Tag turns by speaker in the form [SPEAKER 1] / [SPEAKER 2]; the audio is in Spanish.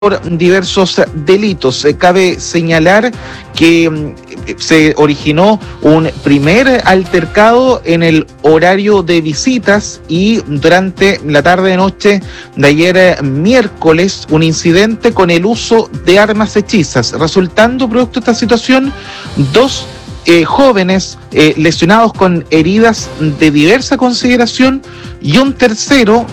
[SPEAKER 1] por diversos delitos. Cabe señalar que se originó un primer altercado en el horario de visitas y durante la tarde-noche de ayer miércoles un incidente con el uso de armas hechizas, resultando producto de esta situación dos jóvenes lesionados con heridas de diversa consideración y un tercero